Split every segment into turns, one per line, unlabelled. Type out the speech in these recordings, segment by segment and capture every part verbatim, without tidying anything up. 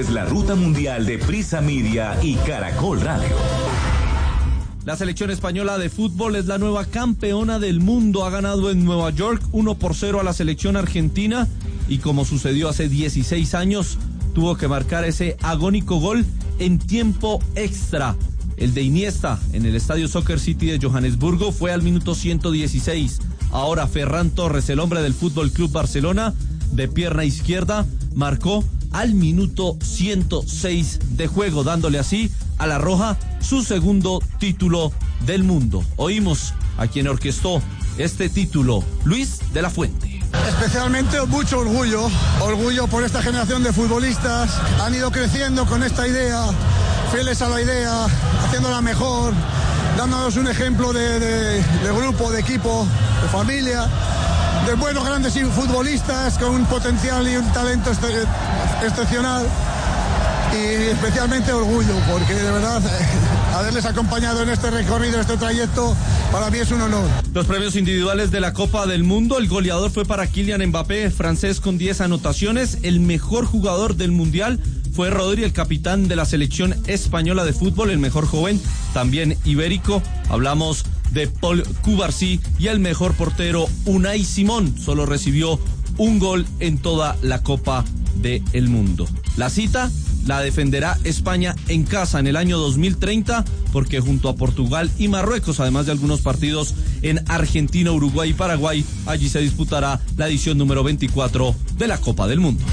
es la ruta mundial de Prisa Media y Caracol Radio.
La selección española de fútbol es la nueva campeona del mundo. Ha ganado en Nueva York uno por cero a la selección argentina y, como sucedió hace dieciséis años, tuvo que marcar ese agónico gol en tiempo extra. El de Iniesta en el Estadio Soccer City de Johannesburgo fue al minuto ciento dieciséis. Ahora Ferran Torres, el hombre del Fútbol Club Barcelona, de pierna izquierda, marcó al minuto ciento seis de juego, dándole así a la Roja su segundo título del mundo. Oímos a quien orquestó este título, Luis de la Fuente.
Especialmente mucho orgullo, orgullo por esta generación de futbolistas. Han ido creciendo con esta idea, fieles a la idea, haciéndola mejor, dándonos un ejemplo de, de, de grupo, de equipo, de familia, de buenos grandes futbolistas con un potencial y un talento este, excepcional. Y especialmente orgullo, porque de verdad haberles acompañado en este recorrido, en este trayecto, para mí es un honor.
Los premios individuales de la Copa del Mundo: el goleador fue para Kylian Mbappé, francés, con diez anotaciones. El mejor jugador del Mundial fue Rodri, el capitán de la selección española de fútbol. El mejor joven, también ibérico, hablamos de Paul Cubarsí. Y el mejor portero, Unai Simón, solo recibió un gol en toda la Copa del Mundo. La cita la defenderá España en casa en el año dos mil treinta, porque junto a Portugal y Marruecos, además de algunos partidos en Argentina, Uruguay y Paraguay, allí se disputará la edición número veinticuatro de la Copa del Mundo.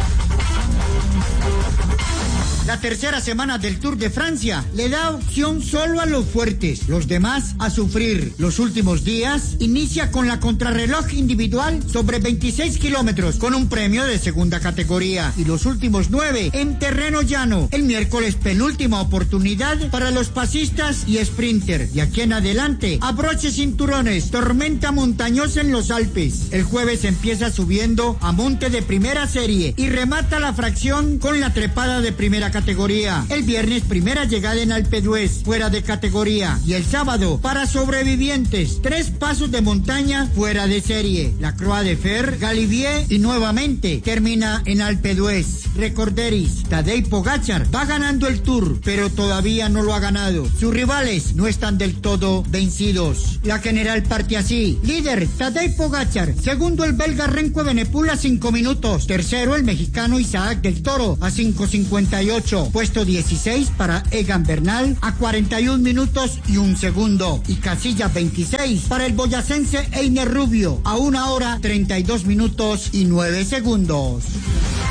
La tercera semana del Tour de Francia le da opción solo a los fuertes, los demás a sufrir. Los últimos días inicia con la contrarreloj individual sobre veintiséis kilómetros con un premio de segunda categoría, y los últimos nueve en terreno llano. El miércoles, penúltima oportunidad para los pasistas y sprinter. Y aquí en adelante, abroche cinturones, tormenta montañosa en los Alpes. El jueves empieza subiendo a monte de primera serie y remata la fracción con la trepada de primera categoría. El viernes, primera llegada en Alpe d'Huez, fuera de categoría. Y el sábado, para sobrevivientes, tres pasos de montaña fuera de serie. La Croix de Fer, Galibier y nuevamente termina en Alpe d'Huez. Recorderis, Tadej Pogačar va ganando el Tour, pero todavía no lo ha ganado. Sus rivales no están del todo vencidos. La general parte así: líder Tadej Pogačar, segundo el belga Remco Evenepoel a cinco minutos, tercero el mexicano Isaac del Toro a cinco cincuenta y ocho, puesto dieciséis para Egan Bernal a cuarenta y un minutos y un segundo, y casilla veintiséis para el boyacense Einer Rubio a una hora treinta y dos minutos y nueve segundos.